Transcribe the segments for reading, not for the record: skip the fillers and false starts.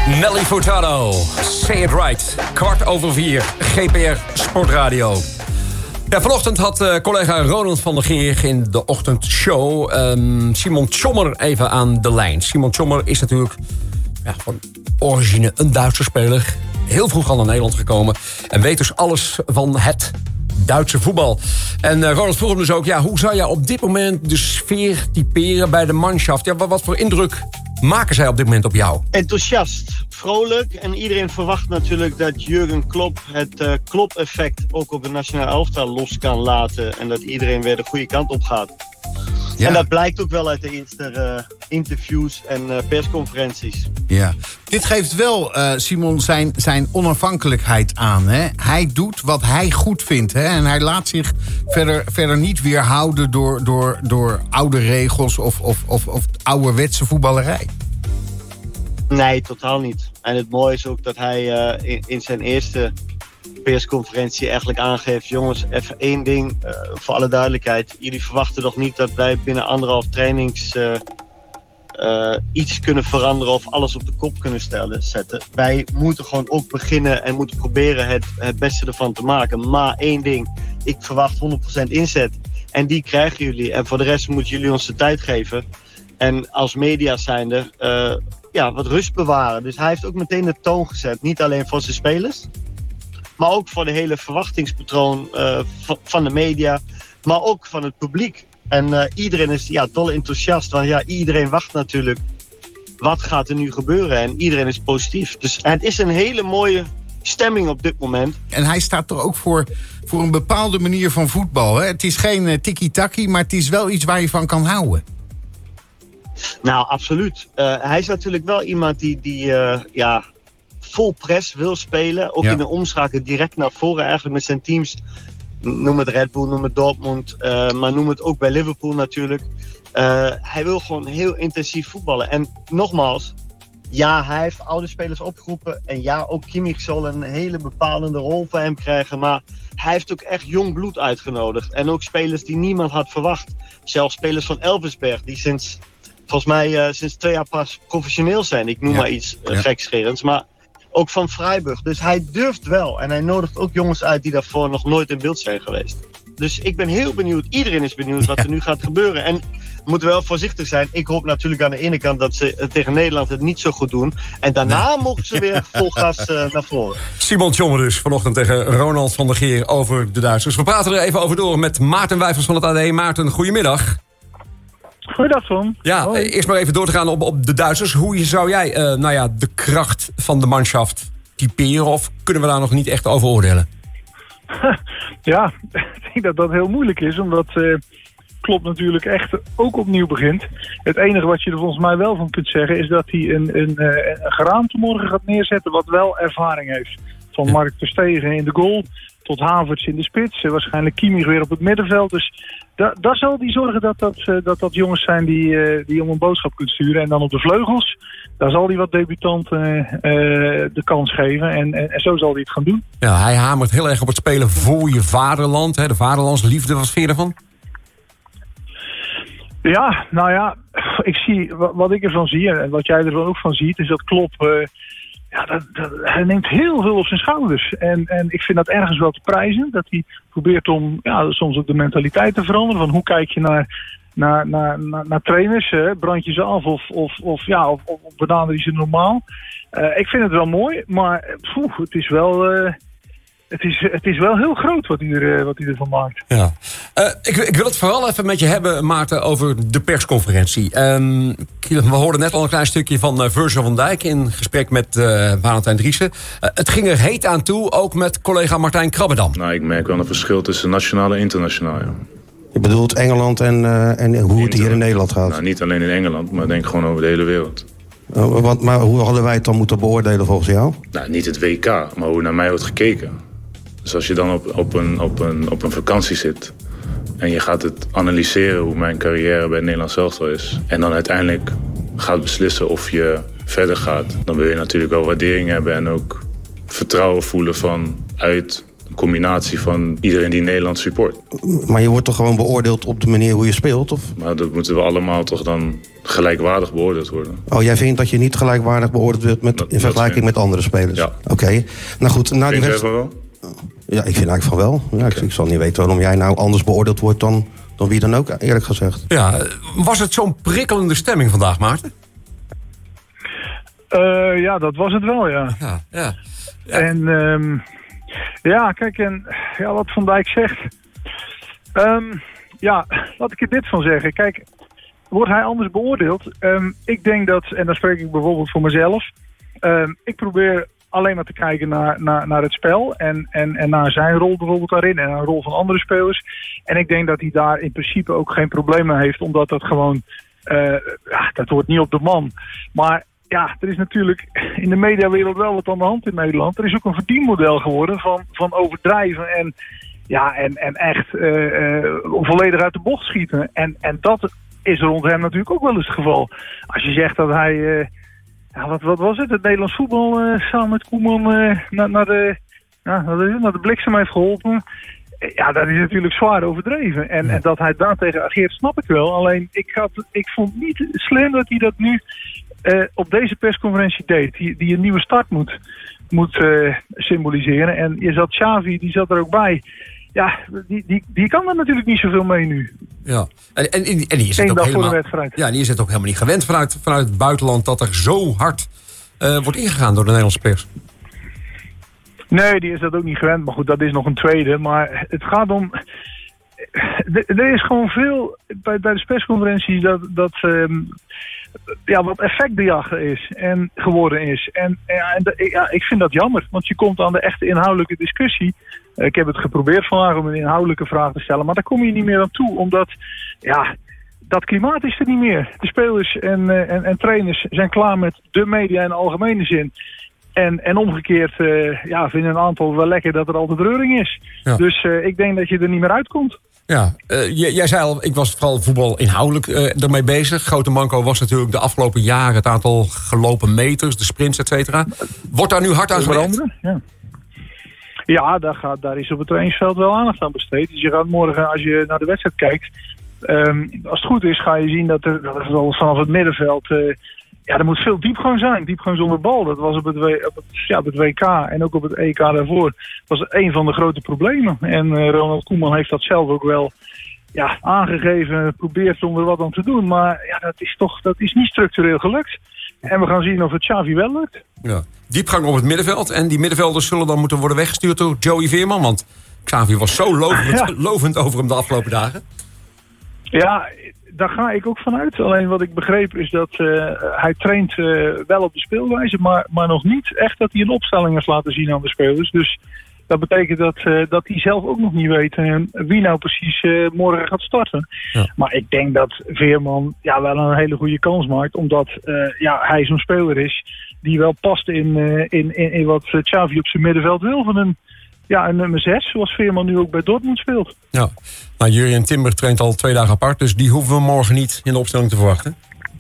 Nelly Furtado, Say It Right, 4:15, GPR Sportradio. Ja, vanochtend had collega Ronald van der Geer in de ochtendshow Simon Tjommer even aan de lijn. Simon Tjommer is natuurlijk van origine een Duitse speler. Heel vroeg al naar Nederland gekomen. En weet dus alles van het Duitse voetbal. En Ronald vroeg hem dus ook, hoe zou je op dit moment de sfeer typeren bij de Mannschaft? Ja, wat voor indruk maken zij op dit moment op jou? Enthousiast, vrolijk. En iedereen verwacht natuurlijk dat Jurgen Klopp het Klopp-effect ook op het nationale elftal los kan laten. En dat iedereen weer de goede kant op gaat. Ja. En dat blijkt ook wel uit de eerste interviews en persconferenties. Ja. Dit geeft wel, Simon, zijn onafhankelijkheid aan. Hè? Hij doet wat hij goed vindt. Hè? En hij laat zich verder niet weerhouden door oude regels of ouderwetse voetballerij. Nee, totaal niet. En het mooie is ook dat hij in zijn eerste persconferentie eigenlijk aangeeft: jongens, even één ding voor alle duidelijkheid. Jullie verwachten toch niet dat wij binnen 1,5 trainings iets kunnen veranderen of alles op de kop kunnen zetten. Wij moeten gewoon ook beginnen en moeten proberen het beste ervan te maken. Maar één ding, ik verwacht 100% inzet. En die krijgen jullie. En voor de rest moeten jullie ons de tijd geven. En als media zijnde wat rust bewaren. Dus hij heeft ook meteen de toon gezet. Niet alleen voor zijn spelers, maar ook voor de hele verwachtingspatroon van de media. Maar ook van het publiek. En iedereen is dol enthousiast. Want iedereen wacht natuurlijk. Wat gaat er nu gebeuren? En iedereen is positief. Dus het is een hele mooie stemming op dit moment. En hij staat er ook voor een bepaalde manier van voetbal. Hè? Het is geen tiki-taki, maar het is wel iets waar je van kan houden. Nou, absoluut. Hij is natuurlijk wel iemand die vol press wil spelen. Ook in de omschakeling direct naar voren eigenlijk met zijn teams. Noem het Red Bull, noem het Dortmund, maar noem het ook bij Liverpool natuurlijk. Hij wil gewoon heel intensief voetballen. En nogmaals, hij heeft oude spelers opgeroepen. En ook Kimmich zal een hele bepalende rol voor hem krijgen. Maar hij heeft ook echt jong bloed uitgenodigd. En ook spelers die niemand had verwacht. Zelfs spelers van Elversberg die sinds 2 jaar pas professioneel zijn. Ik noem maar iets gekscherends. Maar ook van Freiburg. Dus hij durft wel. En hij nodigt ook jongens uit die daarvoor nog nooit in beeld zijn geweest. Dus ik ben heel benieuwd. Iedereen is benieuwd wat er nu gaat gebeuren. En we moeten wel voorzichtig zijn. Ik hoop natuurlijk aan de ene kant dat ze tegen Nederland het niet zo goed doen. En daarna mogen ze weer vol gas naar voren. Simon Tjommer dus vanochtend tegen Ronald van der Geer over de Duitsers. We praten er even over door met Maarten Wijfels van het AD. Maarten, goedemiddag. Goeiedag, Tom. Ja, eerst maar even door te gaan op de Duitsers. Hoe zou jij de kracht van de Mannschaft typeren? Of kunnen we daar nog niet echt over oordelen? Ja, ik denk dat dat heel moeilijk is. Omdat Klopp natuurlijk echt ook opnieuw begint. Het enige wat je er volgens mij wel van kunt zeggen is dat hij een geraamte morgen gaat neerzetten wat wel ervaring heeft. Van Mark ter Stegen in de goal tot Havertz in de spits. Waarschijnlijk Kimmich weer op het middenveld. Dus daar zal hij zorgen dat jongens zijn die om een boodschap kunt sturen. En dan op de vleugels, daar zal hij wat debutanten de kans geven. En zo zal hij het gaan doen. Ja, hij hamert heel erg op het spelen voor je vaderland. Hè? De vaderlandsliefde, wat vind je ervan? Ja, nou ja, ik zie wat ik ervan zie en wat jij er ook van ziet, is dat Klopp hij neemt heel veel op zijn schouders. En ik vind dat ergens wel te prijzen. Dat hij probeert om soms ook de mentaliteit te veranderen. Van hoe kijk je naar trainers? Brand je ze af of benader je ze normaal? Ik vind het wel mooi, maar het is wel... Het is wel heel groot wat hij ervan maakt. Ja. Ik wil het vooral even met je hebben, Maarten, over de persconferentie. We hoorden net al een klein stukje van Virgil van Dijk in gesprek met Valentijn Driessen. Het ging er heet aan toe, ook met collega Martijn Krabbedam. Nou, ik merk wel een verschil tussen nationaal en internationaal. Ja. Je bedoelt Engeland en hoe het hier in Nederland gaat? Nou, niet alleen in Engeland, maar denk gewoon over de hele wereld. Maar hoe hadden wij het dan moeten beoordelen volgens jou? Nou, niet het WK, maar hoe naar mij wordt gekeken. Dus als je dan op een vakantie zit en je gaat het analyseren hoe mijn carrière bij het Nederlands elftal is, en dan uiteindelijk gaat beslissen of je verder gaat, dan wil je natuurlijk wel waardering hebben en ook vertrouwen voelen vanuit een combinatie van iedereen die Nederland support. Maar je wordt toch gewoon beoordeeld op de manier hoe je speelt? Of? Maar dat moeten we allemaal toch dan gelijkwaardig beoordeeld worden. Oh, jij vindt dat je niet gelijkwaardig beoordeeld wordt in vergelijking met andere spelers? Ja. Oké. Nou goed, Vind jij van wel? Ja, ik vind eigenlijk van wel. Ja, ik zal niet weten waarom jij nou anders beoordeeld wordt dan wie dan ook, eerlijk gezegd. Ja, was het zo'n prikkelende stemming vandaag, Maarten? Ja, dat was het wel, ja. Ja. En kijk, en wat Van Dijk zegt. Laat ik er dit van zeggen. Kijk, wordt hij anders beoordeeld? Ik denk dat, en dan spreek ik bijvoorbeeld voor mezelf. Ik probeer alleen maar te kijken naar het spel en naar zijn rol bijvoorbeeld daarin en naar de rol van andere spelers. En ik denk dat hij daar in principe ook geen probleem mee heeft, omdat dat gewoon, dat wordt niet op de man. Maar ja, er is natuurlijk in de mediawereld wel wat aan de hand in Nederland. Er is ook een verdienmodel geworden van overdrijven en echt volledig uit de bocht schieten. En dat is rond hem natuurlijk ook wel eens het geval. Als je zegt dat hij, wat was het? Het Nederlands voetbal samen met Koeman naar de bliksem heeft geholpen. Ja, dat is natuurlijk zwaar overdreven. En dat hij daartegen ageert, snap ik wel. Alleen, ik vond niet slim dat hij dat nu op deze persconferentie deed. Die een nieuwe start moet symboliseren. En je zat Xavi, die zat er ook bij. Ja, die kan er natuurlijk niet zoveel mee nu. Ja, en die is het ook helemaal. Ja, die is het ook helemaal niet gewend vanuit het buitenland dat er zo hard wordt ingegaan door de Nederlandse pers. Nee, die is dat ook niet gewend. Maar goed, dat is nog een tweede. Maar het gaat om. Er is gewoon veel bij de persconferenties dat wat effectbejager is en geworden is. En ik vind dat jammer, want je komt aan de echte inhoudelijke discussie. Ik heb het geprobeerd vandaag om een inhoudelijke vraag te stellen, maar daar kom je niet meer aan toe, omdat dat klimaat is er niet meer. De spelers en trainers zijn klaar met de media in de algemene zin. En omgekeerd vinden een aantal wel lekker dat er altijd reuring is. Ja. Dus ik denk dat je er niet meer uitkomt. Ja, jij zei al, ik was vooral voetbal inhoudelijk ermee bezig. Grote manco was natuurlijk de afgelopen jaren het aantal gelopen meters, de sprints, et cetera. Wordt daar nu hard aan gewerkt? Ja, daar is op het trainingsveld wel aandacht aan besteed. Dus je gaat morgen, als je naar de wedstrijd kijkt, als het goed is, ga je zien dat er vanaf het middenveld, er moet veel diepgang zijn. Diepgang zonder bal. Dat was op het WK en ook op het EK daarvoor. Dat was een van de grote problemen. En Ronald Koeman heeft dat zelf ook wel aangegeven, probeert om er wat aan te doen. Maar dat is niet structureel gelukt. En we gaan zien of het Xavi wel lukt. Ja. Diepgang op het middenveld. En die middenvelders zullen dan moeten worden weggestuurd door Joey Veerman. Want Xavi was zo lovend over hem de afgelopen dagen. Ja, daar ga ik ook vanuit. Alleen wat ik begreep is dat hij traint wel op de speelwijze, maar nog niet echt dat hij een opstelling heeft laten zien aan de spelers. Dus dat betekent dat hij zelf ook nog niet weet wie nou precies morgen gaat starten. Ja. Maar ik denk dat Veerman wel een hele goede kans maakt, omdat hij zo'n speler is die wel past in wat Xavi op zijn middenveld wil van een nummer 6, zoals Veerman nu ook bij Dortmund speelt. Ja, nou, Jurjen Timber traint al 2 dagen apart, dus die hoeven we morgen niet in de opstelling te verwachten.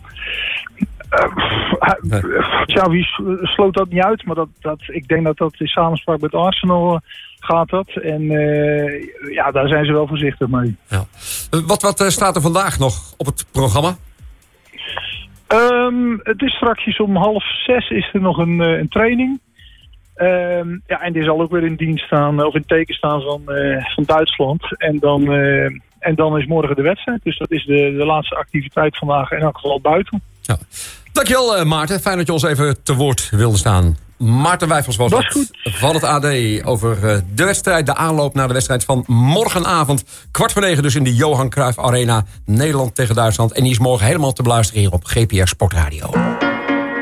Xavi sloot dat niet uit, maar ik denk dat in samenspraak met Arsenal gaat dat. En daar zijn ze wel voorzichtig mee. Ja. Wat staat er vandaag nog op het programma? Het is straks om 5:30 is er nog een training. En die zal ook weer in dienst staan, of in teken staan van Duitsland. En dan is morgen de wedstrijd. Dus dat is de laatste activiteit vandaag, in elk geval buiten. Ja. Dankjewel Maarten, fijn dat je ons even te woord wilde staan. Maarten Wijfels was dat van het AD over de wedstrijd, de aanloop naar de wedstrijd van morgenavond. 8:45 dus in de Johan Cruijff Arena, Nederland tegen Duitsland. En die is morgen helemaal te beluisteren hier op GPR Sportradio.